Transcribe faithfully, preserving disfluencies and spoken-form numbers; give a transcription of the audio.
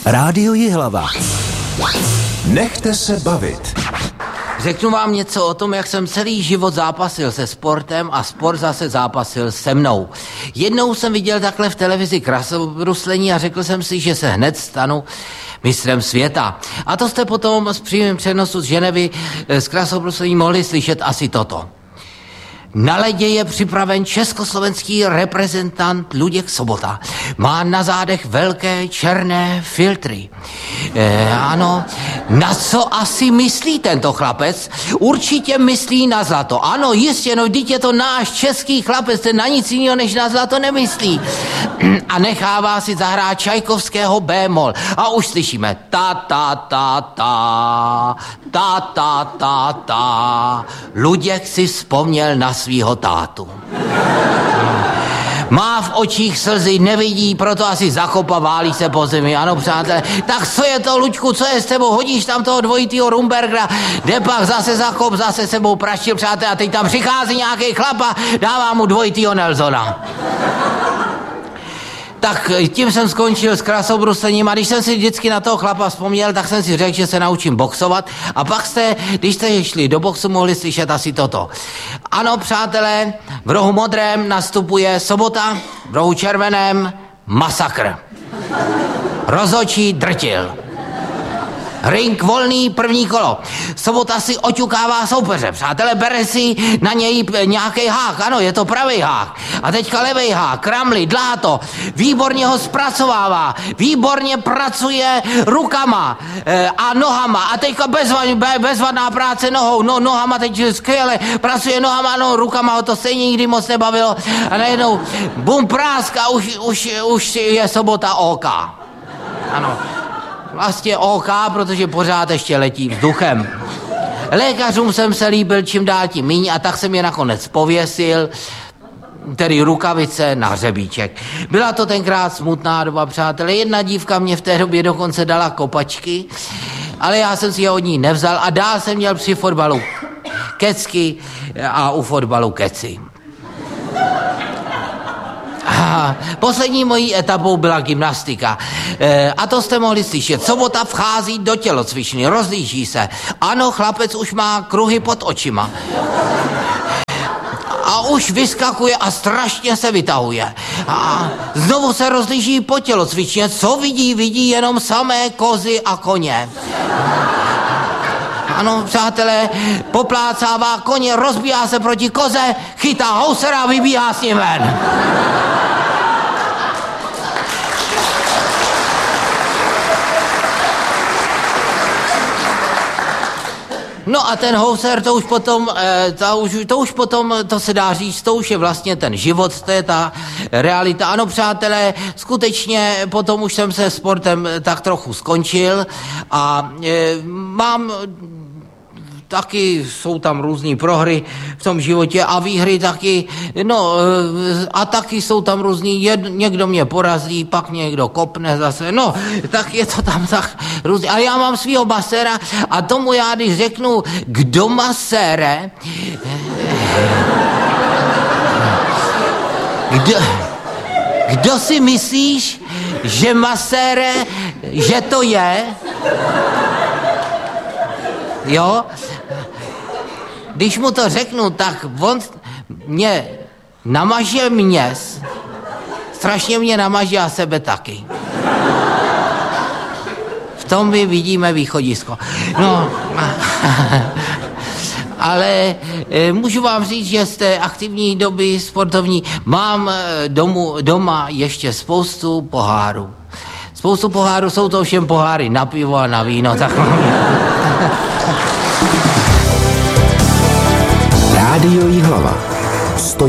Rádio Jihlava. Nechte se bavit. Řeknu vám něco o tom, jak jsem celý život zápasil se sportem a sport zase zápasil se mnou. Jednou jsem viděl takhle v televizi krasobruslení a řekl jsem si, že se hned stanu mistrem světa. A to jste potom s přímým přenosu z Ženevy z krasobruslení mohli slyšet asi toto. Na ledě je připraven československý reprezentant Luděk Sobota. Má na zádech velké černé filtry. E, ano, na co asi myslí tento chlapec? Určitě myslí na zlato. Ano, jistě, no vždyť je to náš český chlapec, ten na nic jiného než na zlato nemyslí. A nechává si zahrát Čajkovského bémol. A už slyšíme ta ta ta ta ta ta ta ta. Luděk si vzpomněl na svýho tátu. Má v očích slzy, nevidí, proto asi zakopa, válí se po zemi. Ano, přátelé, tak co je to, Luďku, co je s tebou? Hodíš tam toho dvojitýho Rumbergera, jde pak zase zakop, zase sebou praštil, přátelé, a teď tam přichází nějaký chlap a dává mu dvojitýho Nelsona. Tak tím jsem skončil s krasobruslením a když jsem si vždycky na toho chlapa vzpomněl, tak jsem si řekl, že se naučím boxovat a pak jste, když jste šli do boxu, mohli slyšet asi toto. Ano, přátelé, v rohu modrém nastupuje Sobota, v rohu červeném Masakr. Rozhodčí Drtil. Ring volný, první kolo. Sobota si oťukává soupeře. Přátelé, bere si na něj nějaký hák. Ano, je to pravý hák. A teďka levej hák, kramli, dláto. Výborně ho zpracovává. Výborně pracuje rukama e, a nohama. A teďka bezvad, be, bezvadná práce nohou. No, nohama teď skvěle pracuje nohama, no, rukama ho to stejně nikdy moc nebavilo. A najednou bum, prásk a už, už, už je Sobota OK. Ano. Vlastně OK, protože pořád ještě letí vzduchem. Lékařům jsem se líbil čím dál tím míň a tak jsem je nakonec pověsil, tedy rukavice na hřebíček. Byla to tenkrát smutná doba, přátelé. Jedna dívka mě v té době dokonce dala kopačky, ale já jsem si je od ní nevzal a dál jsem měl při fotbalu kecky a u fotbalu keci. A poslední mojí etapou byla gymnastika. E, a to jste mohli slyšet. Sobota vchází do tělocvičny, rozlíží se. Ano, chlapec už má kruhy pod očima. A už vyskakuje a strašně se vytahuje. A znovu se rozlíží po tělocvičně. Co vidí? Vidí jenom samé kozy a koně. Ano, přátelé, poplácává koně, rozbíhá se proti koze, chytá housera a vybíhá s ním ven. No a ten houser, to už potom, to už, to už potom, to se dá říct, to už je vlastně ten život, to je ta realita. Ano, přátelé, skutečně potom už jsem se sportem tak trochu skončil a e, mám... Taky jsou tam různý prohry v tom životě a výhry taky, no a taky jsou tam různý, jed, někdo mě porazí, pak někdo kopne zase, no, tak je to tam tak různý. A já mám svýho maséra a tomu já, když řeknu, kdo masére, kdo, kdo si myslíš, že masére, že to je? Jo? Když mu to řeknu, tak on mě namaže měs, strašně mě namaže a sebe taky. V tom my vidíme východisko. No, ale e, můžu vám říct, že z té aktivní doby sportovní mám domu, doma ještě spoustu pohárů. Spoustu pohárů, jsou to všem poháry na pivo a na víno, tak Rádio Jihlava.